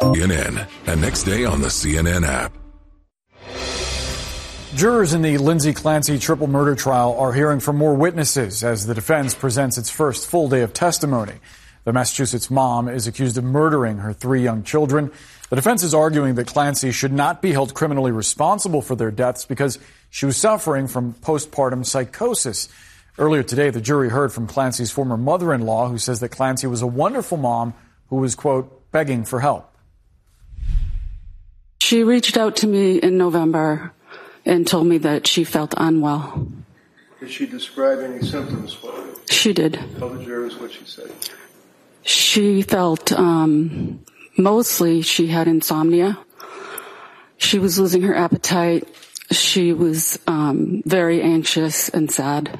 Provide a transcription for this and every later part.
CNN, and next day on the CNN app. Jurors in the Lindsay Clancy triple murder trial are hearing from more witnesses as the defense presents its first full day of testimony. The Massachusetts mom is accused of murdering her 3 young children. The defense is arguing that Clancy should not be held criminally responsible for their deaths because she was suffering from postpartum psychosis. Earlier today, the jury heard from Clancy's former mother-in-law, who says that Clancy was a wonderful mom who was, quote, begging for help. She reached out to me in November and told me that she felt unwell. Did she describe any symptoms for you? She did. Tell the jurors what she said. She felt, mostly she had insomnia. She was losing her appetite. She was very anxious and sad.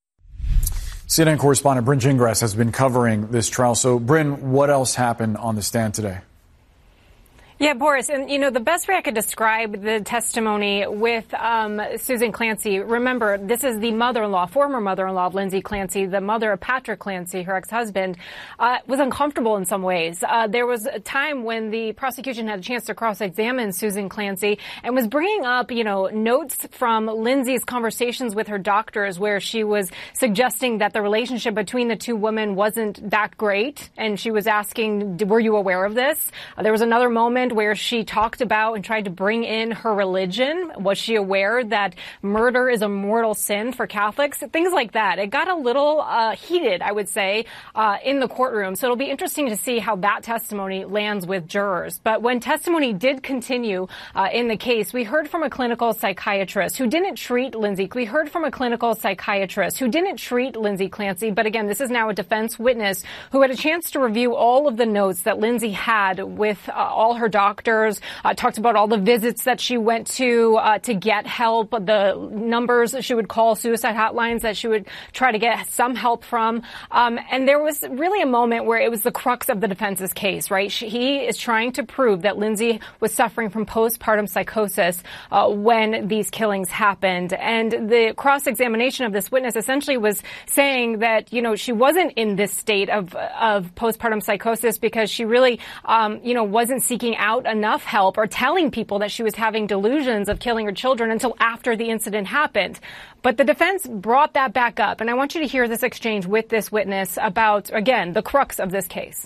CNN correspondent Bryn Gingras has been covering this trial. So, Bryn, what else happened on the stand today? Yeah, Boris, and the best way I could describe the testimony with Susan Clancy, remember, this is the mother-in-law, former mother-in-law of Lindsay Clancy, the mother of Patrick Clancy, her ex-husband, was uncomfortable in some ways. There was a time when the prosecution had a chance to cross-examine Susan Clancy and was bringing up, notes from Lindsay's conversations with her doctors where she was suggesting that the relationship between the two women wasn't that great. And she was asking, were you aware of this? There was another moment where she talked about and tried to bring in her religion. Was she aware that murder is a mortal sin for Catholics? Things like that. It got a little heated, I would say, in the courtroom. So it'll be interesting to see how that testimony lands with jurors. But when testimony did continue in the case, we heard from a clinical psychiatrist who didn't treat Lindsay. We heard from a clinical psychiatrist who didn't treat Lindsay Clancy. But again, this is now a defense witness who had a chance to review all of the notes that Lindsay had with all her doctors, talked about all the visits that she went to get help, the numbers that she would call, suicide hotlines that she would try to get some help from. And there was really a moment where it was the crux of the defense's case, right? He is trying to prove that Lindsay was suffering from postpartum psychosis when these killings happened. And the cross-examination of this witness essentially was saying that, she wasn't in this state of postpartum psychosis because she really, wasn't seeking out enough help or telling people that she was having delusions of killing her children until after the incident happened. But the defense brought that back up. And I want you to hear this exchange with this witness about, again, the crux of this case.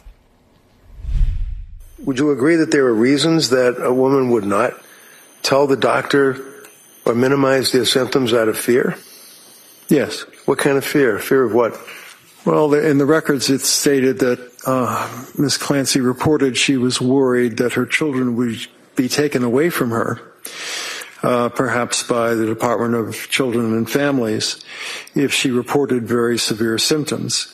Would you agree that there are reasons that a woman would not tell the doctor or minimize their symptoms out of fear? Yes. What kind of fear? Fear of what? Well, in the records, it's stated that Ms. Clancy reported she was worried that her children would be taken away from her, perhaps by the Department of Children and Families, if she reported very severe symptoms.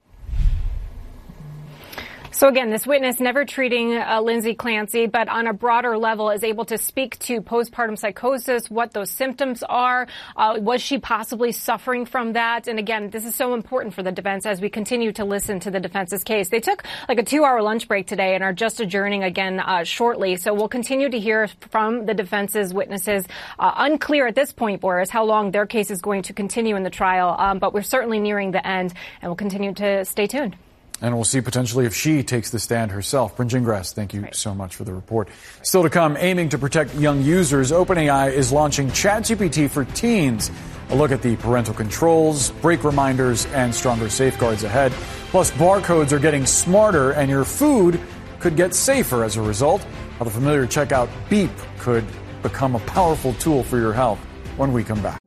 So again, this witness never treating Lindsay Clancy, but on a broader level is able to speak to postpartum psychosis, what those symptoms are. Was she possibly suffering from that? And again, this is so important for the defense as we continue to listen to the defense's case. They took like a 2-hour lunch break today and are just adjourning again shortly. So we'll continue to hear from the defense's witnesses. Unclear at this point, Boris, how long their case is going to continue in the trial. But we're certainly nearing the end and we'll continue to stay tuned. And we'll see potentially if she takes the stand herself. Bryn Gingras, thank you so much for the report. Still to come, aiming to protect young users, OpenAI is launching ChatGPT for teens. A look at the parental controls, break reminders, and stronger safeguards ahead. Plus, barcodes are getting smarter, and your food could get safer as a result. How the familiar checkout beep could become a powerful tool for your health when we come back.